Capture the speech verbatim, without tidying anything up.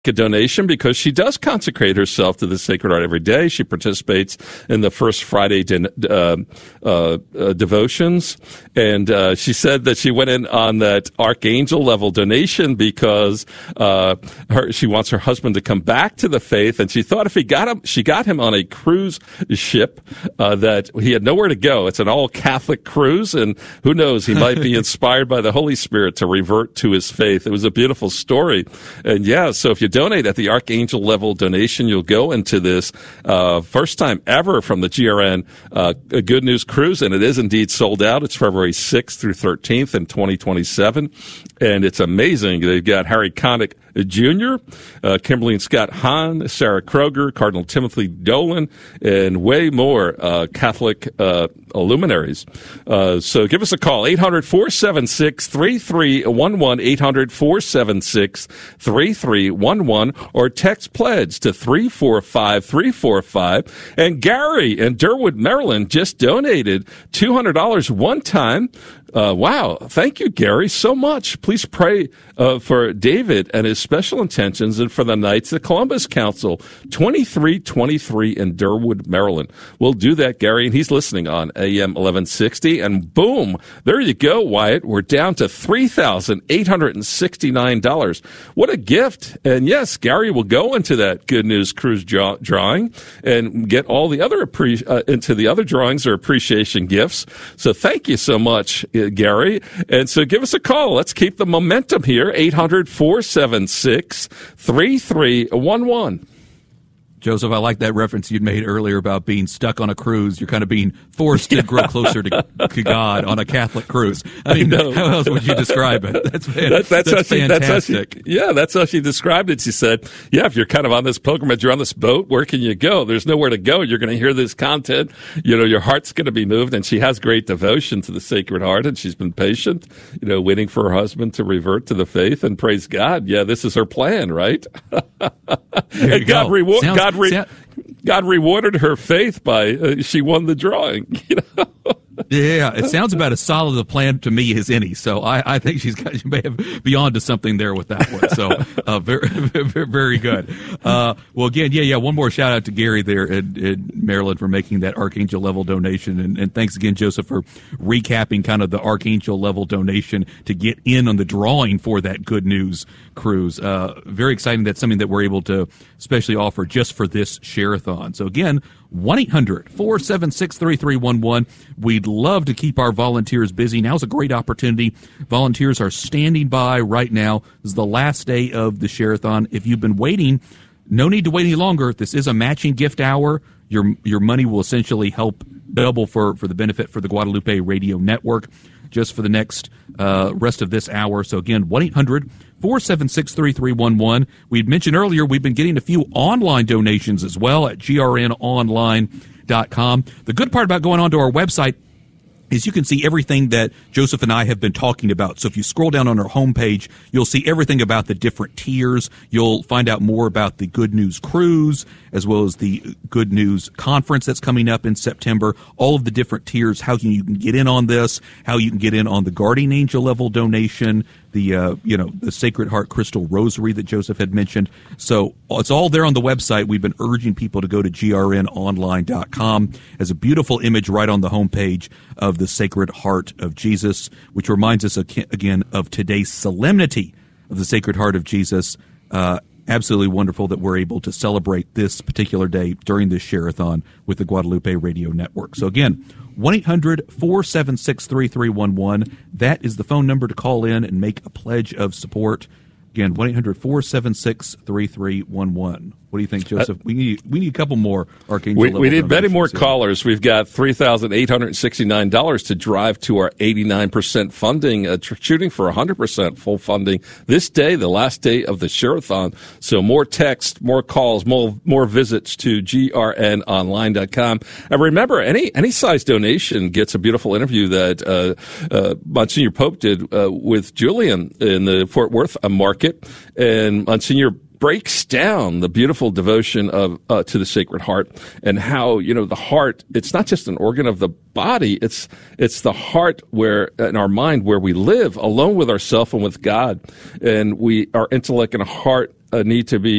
a donation because she does consecrate herself to the Sacred Heart every day. She participates in the First Friday din- uh, uh, uh, devotions, and uh, she said that she went in on that archangel level donation because uh, her, she wants her husband to come back to the faith, and she thought if he got him, she got him on a cruise ship uh, that he had nowhere to go. It's an all Catholic cruise, and who knows, he might be inspired by the Holy Spirit to revert to his faith. It was a beautiful story, and yeah, so if you donate at the archangel level donation, you'll go into this uh, first time ever from the G R N uh, Good News Cruise, and it is indeed sold out. It's February sixth through thirteenth in twenty twenty-seven, and it's amazing. They've got Harry Connick Junior, uh, Kimberly and Scott Hahn, Sarah Kroger, Cardinal Timothy Dolan, and way more uh, Catholic uh, luminaries. Uh, so give us a call, eight hundred, four seven six, three three one one, eight hundred, four seven six, three three one one, or text pledge to three four five three four five. And Gary in Durwood, Maryland just donated two hundred dollars one time. Uh, wow. Thank you, Gary, so much. Please pray uh, for David and his special intentions and for the Knights of Columbus Council, twenty-three twenty-three in Durwood, Maryland. We'll do that, Gary, and he's listening on A M eleven sixty. And boom, there you go, Wyatt. We're down to three thousand eight hundred sixty-nine dollars. What a gift. And yes, Gary will go into that Good News Cruise draw- drawing and get all the other appre- uh, into the other drawings or appreciation gifts. So thank you so much, Gary. And so give us a call. Let's keep the momentum here. eight hundred, four seven six, three three one one. Joseph, I like that reference you'd made earlier about being stuck on a cruise. You're kind of being forced to grow closer to, to God on a Catholic cruise. I mean, I how else would you describe it? That's, that, that's, that's, that's how she, fantastic. That's how she, yeah, that's how she described it. She said, yeah, if you're kind of on this pilgrimage, you're on this boat, where can you go? There's nowhere to go. You're going to hear this content. You know, your heart's going to be moved. And she has great devotion to the Sacred Heart, and she's been patient, you know, waiting for her husband to revert to the faith. And praise God. Yeah, this is her plan, right? And God, go. reward, sounds, God, re- sound- God rewarded her faith by uh, she won the drawing. You know? Yeah, it sounds about as solid a plan to me as any. So I, I think she's got, she may have be on to something there with that one. So uh, very, very, very good. Uh, well, again, yeah, yeah. One more shout out to Gary there in, in Maryland for making that Archangel level donation, and, and thanks again, Joseph, for recapping kind of the Archangel level donation to get in on the drawing for that Good News Cruise. Uh, very exciting. That's something that we're able to especially offer just for this share-a-thon. So again, one eight hundred, four seven six, three three one one. We'd love to keep our volunteers busy. Now's a great opportunity. Volunteers are standing by right now. This is the last day of the share-a-thon. If you've been waiting, no need to wait any longer. This is a matching gift hour. Your your money will essentially help double for, for the benefit for the Guadalupe Radio Network just for the next uh, rest of this hour. So again, one eight hundred, four seven six, three three one one. We'd mentioned earlier we've been getting a few online donations as well at G R N online dot com. The good part about going onto our website is you can see everything that Joseph and I have been talking about. So if you scroll down on our homepage, you'll see everything about the different tiers. You'll find out more about the Good News Cruise, as well as the Good News Conference that's coming up in September, all of the different tiers, how you can get in on this, how you can get in on the Guardian Angel level donation, the uh, you know the Sacred Heart Crystal Rosary that Joseph had mentioned. So it's all there on the website. We've been urging people to go to G R N online dot com. There's a beautiful image right on the homepage of the Sacred Heart of Jesus, which reminds us again of today's solemnity of the Sacred Heart of Jesus. Uh, absolutely wonderful that we're able to celebrate this particular day during this share-a-thon with the Guadalupe Radio Network. So again, one eight hundred, four seven six, three three one one. That is the phone number to call in and make a pledge of support. Again, one eight hundred, four seven six, three three one one. What do you think, Joseph? Uh, we need we need a couple more Archangel We, we need many more here. callers. We've got three thousand eight hundred sixty-nine dollars to drive to our eighty-nine percent funding, uh, tr- shooting for one hundred percent full funding this day, the last day of the share-a-thon. So more text, more calls, more more visits to G R N online dot com. And remember, any any size donation gets a beautiful interview that uh, uh, Monsignor Pope did uh, with Julian in the Fort Worth market. And Monsignor breaks down the beautiful devotion of uh, to the Sacred Heart, and how, you know, the heart, it's not just an organ of the body, it's it's the heart where, in our mind, where we live alone with ourselves and with God. And we, our intellect and heart uh, need to be